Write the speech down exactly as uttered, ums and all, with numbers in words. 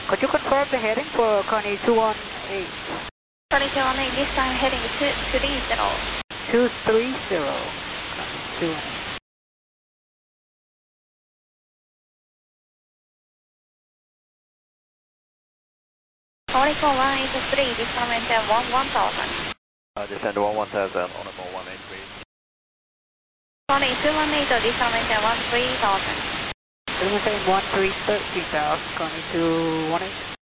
Could you confirm the heading for Connie two one eight? Connie two one eight, this time heading two three zero. two three zero. Connie two one eight. Connie four one eight three, this time maintain one one thousand. Uh, descend one one thousand on a more one eight three. Connie two one eight, this time maintain one three thousand. We're saying one three thirteen thousand, Connie two one eight.